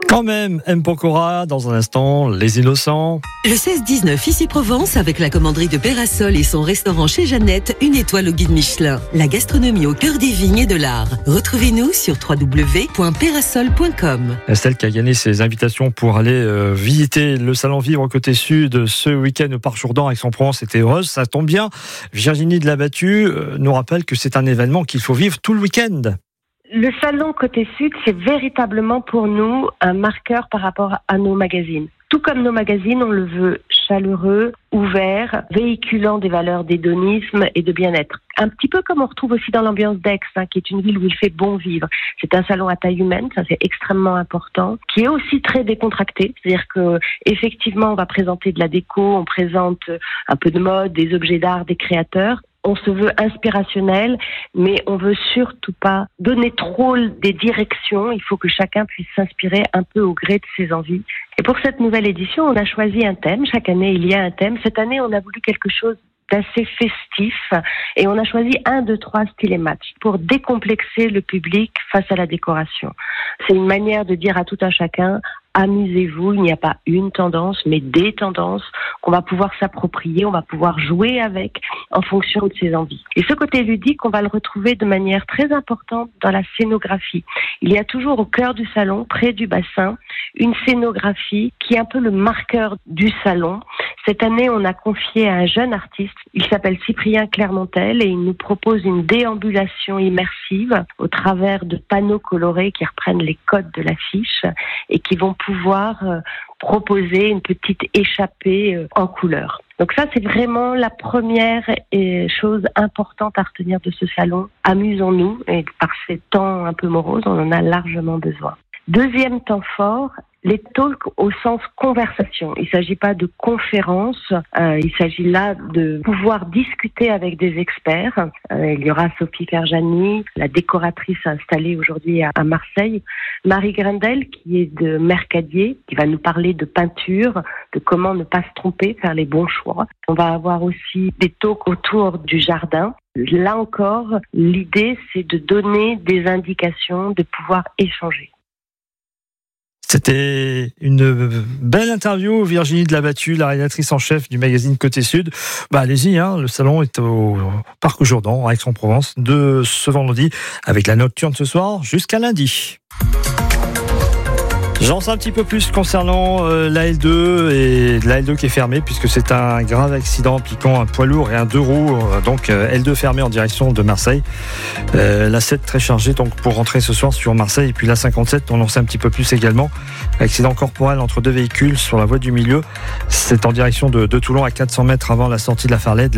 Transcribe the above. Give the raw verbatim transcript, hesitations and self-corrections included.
Quand même, M. Pokora, dans un instant, Les Innocents. Le seize dix-neuf, ici Provence, avec la commanderie de Pérasol et son restaurant chez Jeannette, une étoile au guide Michelin. La gastronomie au cœur des vignes et de l'art. Retrouvez-nous sur w w w point pérasol point com. Celle qui a gagné ses invitations pour aller euh, visiter le Salon Vivre côté sud ce week-end au Parc Jourdan avec Aix-en-Provence était heureuse. Ça tombe bien. Virginie de la Battue euh, nous rappelle que c'est un événement qu'il faut vivre tout le week-end. Le salon Côté Sud, c'est véritablement pour nous un marqueur par rapport à nos magazines. Tout comme nos magazines, on le veut chaleureux, ouvert, véhiculant des valeurs d'hédonisme et de bien-être. Un petit peu comme on retrouve aussi dans l'ambiance d'Aix, hein, qui est une ville où il fait bon vivre. C'est un salon à taille humaine, ça c'est extrêmement important, qui est aussi très décontracté. C'est-à-dire que effectivement, on va présenter de la déco, on présente un peu de mode, des objets d'art, des créateurs. On se veut inspirationnel, mais on veut surtout pas donner trop des directions. Il faut que chacun puisse s'inspirer un peu au gré de ses envies. Et pour cette nouvelle édition, on a choisi un thème. Chaque année, il y a un thème. Cette année, on a voulu quelque chose d'assez festif et on a choisi un, deux, trois style et match pour décomplexer le public face à la décoration. C'est une manière de dire à tout un chacun: amusez-vous, il n'y a pas une tendance, mais des tendances qu'on va pouvoir s'approprier, on va pouvoir jouer avec en fonction de ses envies. Et ce côté ludique, on va le retrouver de manière très importante dans la scénographie. Il y a toujours au cœur du salon, près du bassin, une scénographie qui est un peu le marqueur du salon. Cette année, on a confié à un jeune artiste, il s'appelle Cyprien Clermontel et il nous propose une déambulation immersive au travers de panneaux colorés qui reprennent les codes de l'affiche et qui vont pouvoir euh, proposer une petite échappée euh, en couleur. Donc ça, c'est vraiment la première euh, chose importante à retenir de ce salon. Amusons-nous, et par ces temps un peu moroses, on en a largement besoin. Deuxième temps fort, les talks au sens conversation. Il ne s'agit pas de conférences, euh, il s'agit là de pouvoir discuter avec des experts. Euh, il y aura Sophie Ferjani, la décoratrice installée aujourd'hui à, à Marseille, Marie Grendel qui est de Mercadier, qui va nous parler de peinture, de comment ne pas se tromper, faire les bons choix. On va avoir aussi des talks autour du jardin. Là encore, l'idée c'est de donner des indications, de pouvoir échanger. C'était une belle interview, Virginie de la Battue, la rédactrice en chef du magazine Côté Sud. Bah allez-y, hein, le salon est au Parc Jourdan, à Aix-en-Provence, de ce vendredi, avec la nocturne ce soir jusqu'à lundi. J'en sais un petit peu plus concernant euh, la L deux et la L deux qui est fermée puisque c'est un grave accident impliquant un poids lourd et un deux roues, euh, donc euh, L deux fermée en direction de Marseille. Euh, la sept très chargée donc pour rentrer ce soir sur Marseille et puis la cinquante-sept on en sait un petit peu plus également. Accident corporel entre deux véhicules sur la voie du milieu. C'est en direction de, de Toulon à quatre cents mètres avant la sortie de la Farlède.